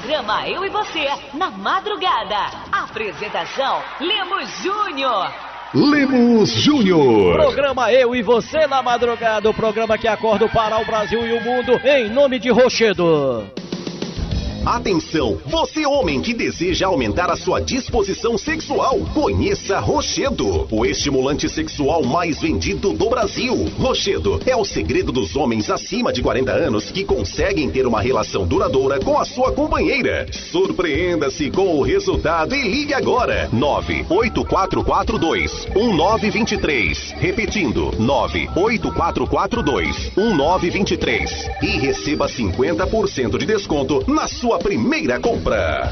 Programa Eu e Você, na madrugada. Apresentação, Lemos Júnior. Lemos Júnior. Programa Eu e Você na madrugada, o programa que acorda para o Brasil e o mundo, em nome de Rochedo. Atenção, você homem que deseja aumentar a sua disposição sexual, conheça Rochedo, o estimulante sexual mais vendido do Brasil. Rochedo é o segredo dos homens acima de 40 anos que conseguem ter uma relação duradoura com a sua companheira. Surpreenda-se com o resultado e ligue agora, 98442-1923. Repetindo, 98442-1923. E receba 50% de desconto na sua primeira compra.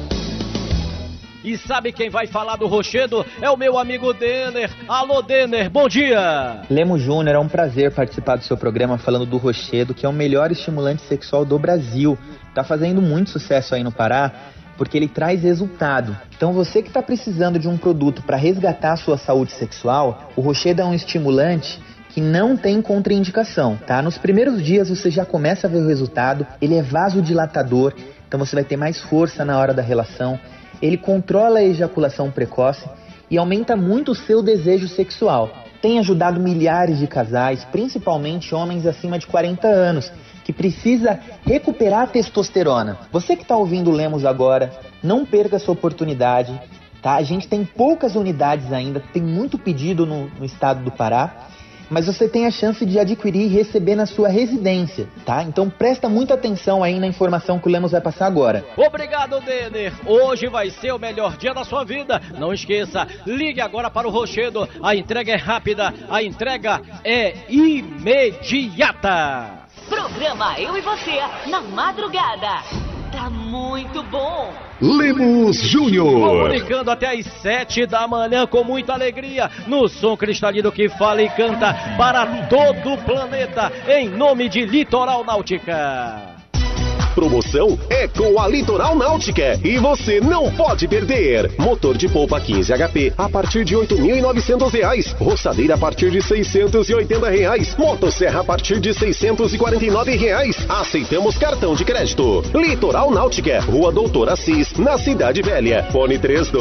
E sabe quem vai falar do Rochedo? É o meu amigo Denner. Alô, Denner, bom dia! Lemos Júnior, é um prazer participar do seu programa falando do Rochedo, que é o melhor estimulante sexual do Brasil. Tá fazendo muito sucesso aí no Pará, porque ele traz resultado. Então você que está precisando de um produto para resgatar a sua saúde sexual, o Rochedo é um estimulante que não tem contraindicação, tá? Nos primeiros dias você já começa a ver o resultado, ele é vasodilatador, então você vai ter mais força na hora da relação, ele controla a ejaculação precoce e aumenta muito o seu desejo sexual. Tem ajudado milhares de casais, principalmente homens acima de 40 anos, que precisa recuperar a testosterona. Você que está ouvindo o Lemos agora, não perca essa oportunidade, tá? A gente tem poucas unidades ainda, tem muito pedido no estado do Pará, mas você tem a chance de adquirir e receber na sua residência, tá? Então presta muita atenção aí na informação que o Lemos vai passar agora. Obrigado, Denner. Hoje vai ser o melhor dia da sua vida. Não esqueça, ligue agora para o Rochedo. A entrega é rápida, a entrega é imediata. Programa Eu e Você, na madrugada. Tá muito bom. Lemos Júnior. Comunicando até às 7 da manhã com muita alegria, no som cristalino que fala e canta para todo o planeta, em nome de Litoral Náutica. Promoção é com a Litoral Náutica e você não pode perder. Motor de polpa 15 HP a partir de R$ 8.900. Roçadeira a partir de R$ 680. Motosserra a partir de R$ 649. Aceitamos cartão de crédito. Litoral Náutica, Rua Doutor Assis, na Cidade Velha. Fone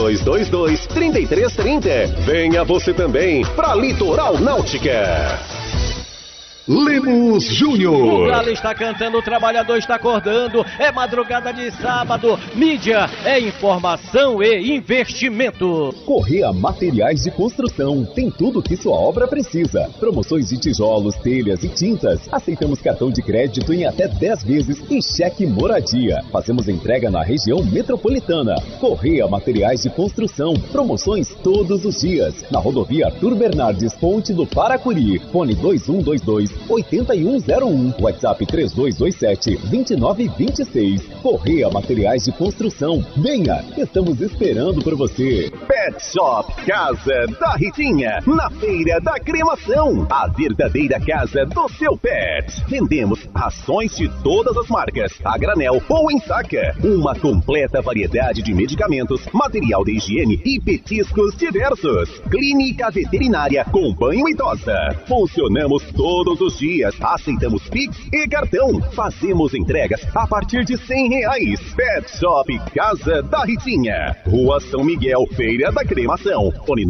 3222-3330. Venha você também pra Litoral Náutica. Lemos Júnior. O galo está cantando, o trabalhador está acordando. É madrugada de sábado. Mídia é informação e investimento. Correia Materiais de Construção. Tem tudo que sua obra precisa. Promoções de tijolos, telhas e tintas. Aceitamos cartão de crédito em até 10 vezes e cheque moradia. Fazemos entrega na região metropolitana. Correia Materiais de Construção. Promoções todos os dias. Na rodovia Arthur Bernardes, Ponte do Paracuri. Fone 2122-8101, WhatsApp 3227-2926. Correia Materiais de Construção. Venha, estamos esperando por você. Pet Shop Casa da Ritinha, na Feira da Cremação, a verdadeira casa do seu pet. Vendemos rações de todas as marcas, a granel ou em saca. Uma completa variedade de medicamentos, material de higiene e petiscos diversos. Clínica veterinária com banho e tosa. Funcionamos todos os dias, aceitamos Pix e cartão. Fazemos entregas a partir de R$100. Pet Shop Casa da Ritinha, Rua São Miguel, Feira da Cremação. Fone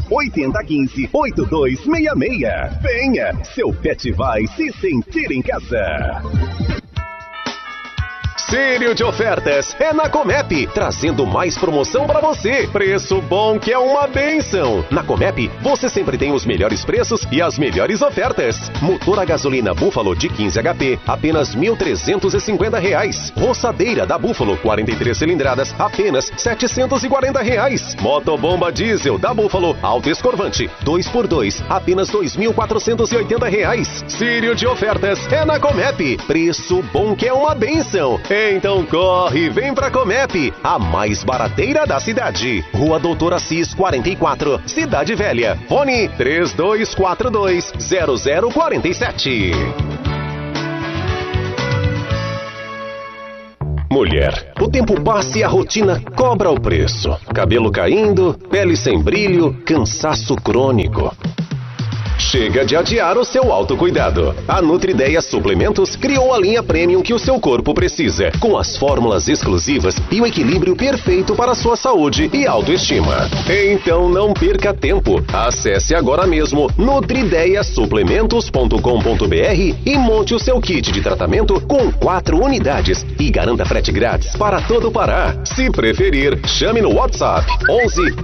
98015-8266. Venha, seu pet vai se sentir em casa. Sério de ofertas é na Comep, trazendo mais promoção para você. Preço bom que é uma bênção. Na Comep, você sempre tem os melhores preços e as melhores ofertas. Motor a gasolina Búfalo de 15 HP, apenas R$ 1.350. Roçadeira da Búfalo, 43 cilindradas, apenas R$ 740. Motobomba diesel da Búfalo, alto escorvante, 2x2, apenas R$ 2.480. Sério de ofertas é na Comep. Preço bom que é uma bênção. Então corre, vem pra Comep, a mais barateira da cidade. Rua Doutor Assis 44, Cidade Velha. Fone 3242-0047. Mulher, o tempo passa e a rotina cobra o preço. Cabelo caindo, pele sem brilho, cansaço crônico. Chega de adiar o seu autocuidado. A Nutrideia Suplementos criou a linha Premium que o seu corpo precisa, com as fórmulas exclusivas e o equilíbrio perfeito para a sua saúde e autoestima. Então não perca tempo. Acesse agora mesmo nutrideiasuplementos.com.br e monte o seu kit de tratamento com 4 unidades e garanta frete grátis para todo o Pará. Se preferir, chame no WhatsApp 11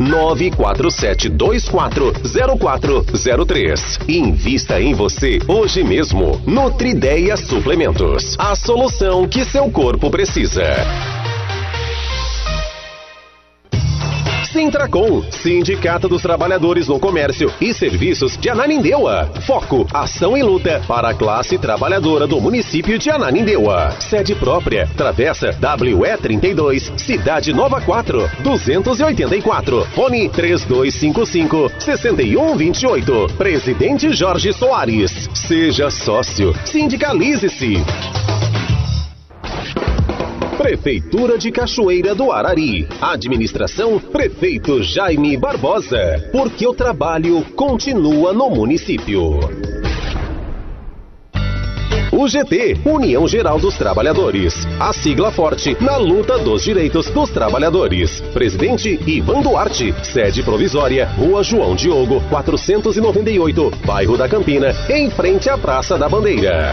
94724 0403. Invista em você hoje mesmo. Nutrideia Suplementos, a solução que seu corpo precisa. Sintracom, Sindicato dos Trabalhadores no Comércio e Serviços de Ananindeua. Foco, ação e luta para a classe trabalhadora do município de Ananindeua. Sede própria, Travessa WE32, Cidade Nova 4, 284. Fone 3255-6128. Presidente Jorge Soares. Seja sócio. Sindicalize-se. Prefeitura de Cachoeira do Arari. Administração Prefeito Jaime Barbosa. Porque o trabalho continua no município. UGT, União Geral dos Trabalhadores. A sigla forte na luta dos direitos dos trabalhadores. Presidente Ivan Duarte. Sede provisória, Rua João Diogo, 498, bairro da Campina, em frente à Praça da Bandeira.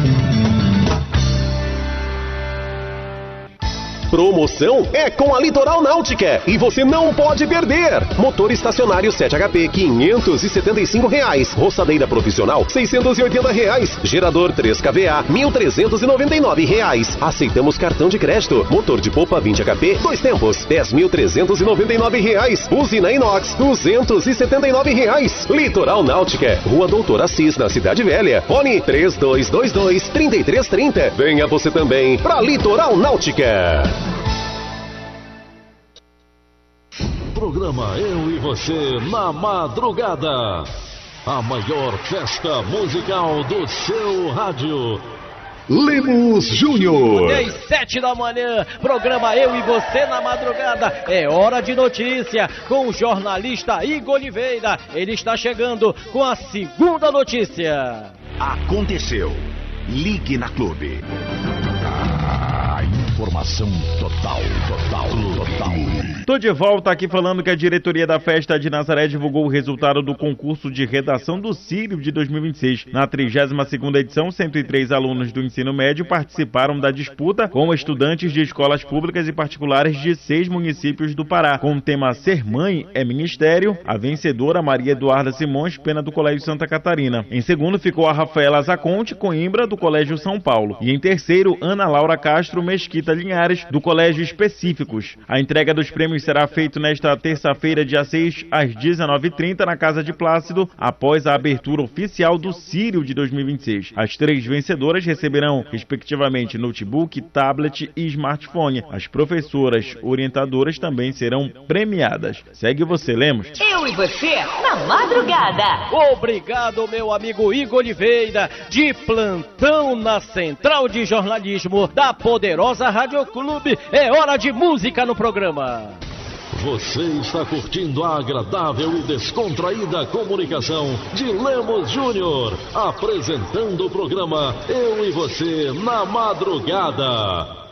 Promoção é com a Litoral Náutica e você não pode perder. Motor estacionário 7HP R$575, roçadeira profissional R$680, gerador 3kVA R$1.399. Aceitamos cartão de crédito. Motor de popa 20HP 2 tempos R$10.399. Usina inox R$279. Litoral Náutica, Rua Doutor Assis, na Cidade Velha. Fone 3222-3330. Venha você também pra Litoral Náutica. Programa Eu e Você na Madrugada. A maior festa musical do seu rádio. Lemos Júnior. Às 7 da manhã, programa Eu e Você na Madrugada. É hora de notícia com o jornalista Igor Oliveira. Ele está chegando com a segunda notícia. Aconteceu. Ligue na Clube. Informação total. Tô de volta aqui falando que a diretoria da Festa de Nazaré divulgou o resultado do concurso de redação do Sírio de 2026. Na 32ª edição, 103 alunos do ensino médio participaram da disputa com estudantes de escolas públicas e particulares de 6 municípios do Pará. Com o tema Ser Mãe é Ministério, a vencedora Maria Eduarda Simões Pena, do Colégio Santa Catarina. Em segundo ficou a Rafaela Zaconte Coimbra, do Colégio São Paulo. E em terceiro, Ana Laura Castro Mesquita Linhares, do Colégio Específicos. A entrega dos prêmios será feita nesta terça-feira, dia 6, às 19h30, na Casa de Plácido, após a abertura oficial do Sírio de 2026. As 3 vencedoras receberão, respectivamente, notebook, tablet e smartphone. As professoras orientadoras também serão premiadas. Segue você, Lemos. Eu e Você na Madrugada. Obrigado, meu amigo Igor Oliveira, de plantão na Central de Jornalismo da poderosa Rádio Clube. É hora de música no programa. Você está curtindo a agradável e descontraída comunicação de Lemos Júnior, apresentando o programa Eu e Você na Madrugada.